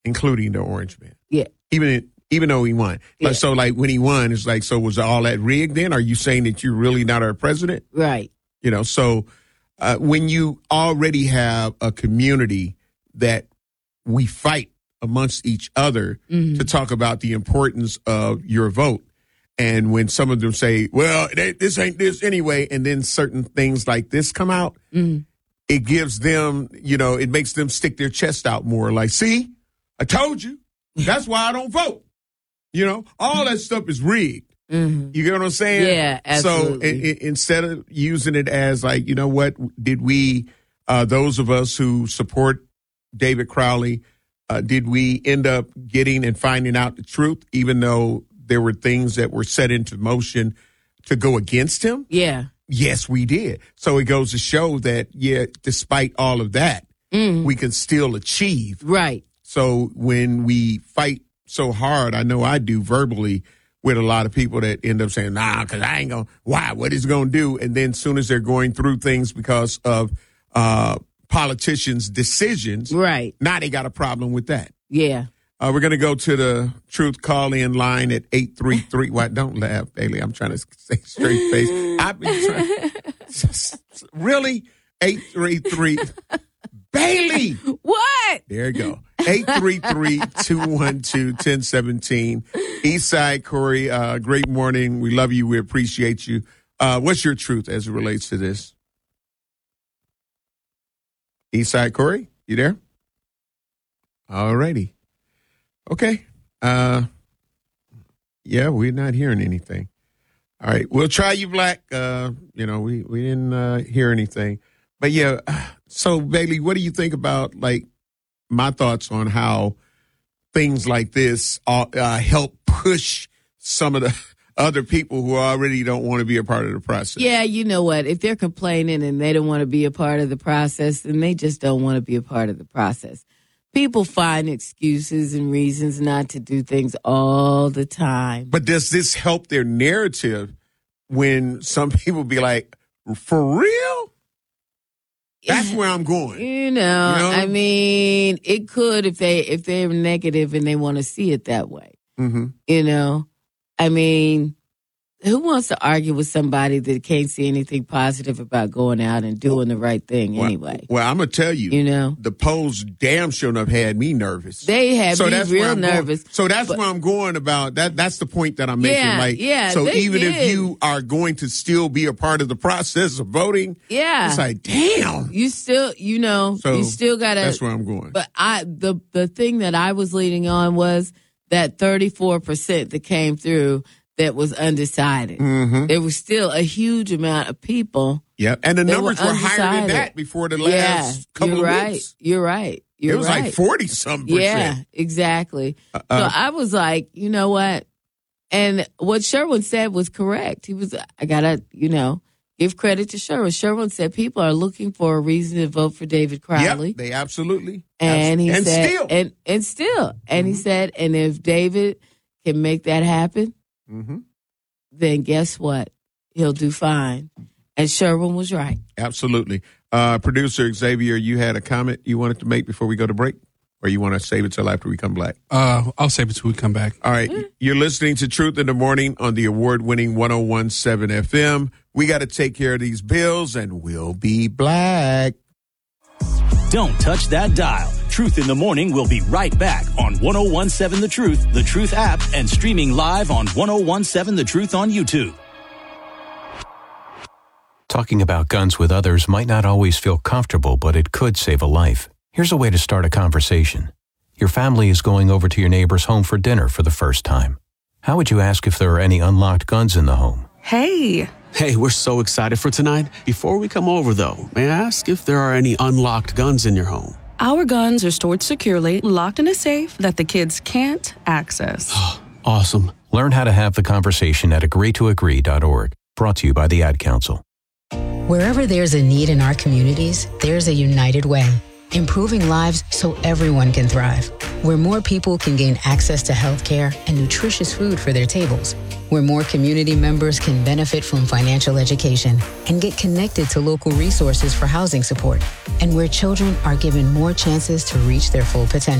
including the orange man. Yeah. Even though he won. Yeah. So, like, when he won, it's like, so was all that rigged then? Are you saying that you're really not our president? Right. So when you already have a community that we fight amongst each other to talk about the importance of your vote, and when some of them say, well, this ain't this anyway, and then certain things like this come out, it gives them, it makes them stick their chest out more. Like, see, I told you. That's why I don't vote. All that stuff is rigged. You get what I'm saying? Yeah, absolutely. So instead of using it as like, you know what, did we, those of us who support David Crowley, did we end up getting and finding out the truth, even though there were things that were set into motion to go against him? Yeah. Yes, we did. So it goes to show that, despite all of that, we can still achieve. Right. So when we fight so hard, I know I do verbally with a lot of people that end up saying, nah, because I ain't going to, why? What is it going to do? And then as soon as they're going through things because of politicians' decisions, right? Now they got a problem with that. Yeah. We're going to go to the truth call-in line at 833. Why? Don't laugh, Bailey. I'm trying to say straight face. I've been trying. Really? 833. Bailey! What? There you go. 833-212-1017. Eastside, Corey, great morning. We love you. We appreciate you. What's your truth as it relates to this? Eastside, Corey, you there? All righty. Okay. Yeah, we're not hearing anything. All right. We'll try you, Black. We didn't hear anything. But, yeah, so, Bailey, what do you think about, like, my thoughts on how things like this help push some of the other people who already don't want to be a part of the process? Yeah, you know what? If they're complaining and they don't want to be a part of the process, then they just don't want to be a part of the process. People find excuses and reasons not to do things all the time. But does this help their narrative when some people be like, for real? That's where I'm going. I mean, it could if they're negative and they want to see it that way. I mean, who wants to argue with somebody that can't see anything positive about going out and doing the right thing anyway? Well, I'm going to tell you, the polls damn sure enough had me nervous. They had me real nervous. So that's where I'm going about that. That's the point that I'm making. So even if you are going to still be a part of the process of voting, it's like, damn. You still, you still got to. That's where I'm going. But the thing that I was leading on was that 34% that came through that was undecided. There was still a huge amount of people. Yeah, and the numbers were higher than that before the last couple of weeks. You're right. It was like 40-something%. Yeah, exactly. So I was like, you know what? And what Sherwin said was correct. He was, I got to, give credit to Sherwin. Sherwin said people are looking for a reason to vote for David Crowley. Yep, they absolutely. And he said, still. And still. And he said, and if David can make that happen, then guess what? He'll do fine. And Sherwin was right. Absolutely. Producer Xavier, you had a comment you wanted to make before we go to break? Or you want to save it till after we come back? I'll save it till we come back. All right. You're listening to Truth in the Morning on the award-winning 101.7 FM. We got to take care of these bills, and we'll be black. Don't touch that dial. Truth in the Morning will be right back on 101.7 The Truth app, and streaming live on 101.7 The Truth on YouTube. Talking about guns with others might not always feel comfortable, but it could save a life. Here's a way to start a conversation. Your family is going over to your neighbor's home for dinner for the first time. How would you ask if there are any unlocked guns in the home? Hey, we're so excited for tonight. Before we come over, though, may I ask if there are any unlocked guns in your home? Our guns are stored securely, locked in a safe that the kids can't access. Awesome. Learn how to have the conversation at agreetoagree.org. Brought to you by the Ad Council. Wherever there's a need in our communities, there's a United Way. Improving lives so everyone can thrive. Where more people can gain access to health care and nutritious food for their tables. Where more community members can benefit from financial education and get connected to local resources for housing support. And where children are given more chances to reach their full potential.